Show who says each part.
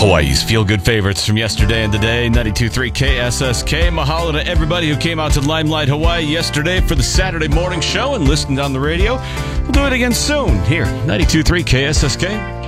Speaker 1: Hawaii's feel-good favorites from yesterday and today, 92.3 KSSK. Mahalo to everybody who came out to Limelight, Hawaii yesterday for the Saturday morning show and listened on the radio. We'll do it again soon here, 92.3 KSSK.